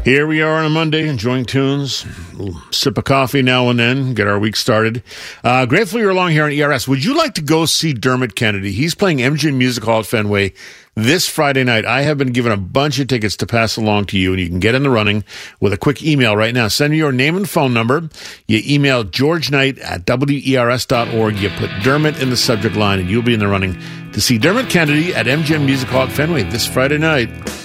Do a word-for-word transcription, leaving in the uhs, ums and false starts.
Here we are on a Monday, enjoying tunes, a little sip of coffee now and then, get our week started. Uh, grateful you're along here on E R S. Would you like to go see Dermot Kennedy? He's playing M G M Music Hall at Fenway this Friday night. I have been given a bunch of tickets to pass along to you, and you can get in the running with a quick email right now. Send me your name and phone number. You email george knight at w e r s dot org. You put Dermot in the subject line, and you'll be in the running to see Dermot Kennedy at M G M Music Hall at Fenway this Friday night.